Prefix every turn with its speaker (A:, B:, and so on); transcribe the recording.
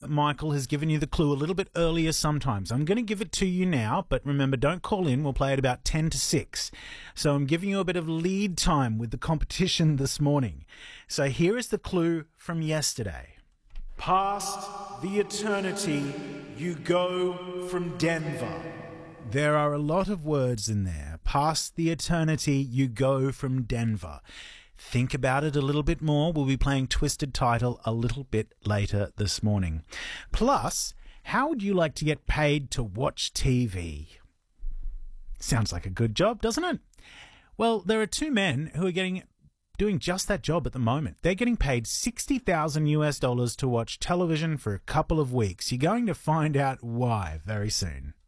A: Michael has given you the clue a little bit earlier sometimes. I'm going to give it to you now, but remember, don't call in. We'll play at about 10 to 6. So I'm giving you a bit of lead time with the competition this morning. So here is the clue from yesterday. Past the eternity you go from Denver. There are a lot of words in there. Past the eternity you go from Denver. Think about it a little bit more. We'll be playing Twisted Title a little bit later this morning. Plus, how would you like to get paid to watch TV? Sounds like a good job, doesn't it? Well, there are two men who are doing just that job at the moment. They're getting paid $60,000 to watch television for a couple of weeks. You're going to find out why very soon.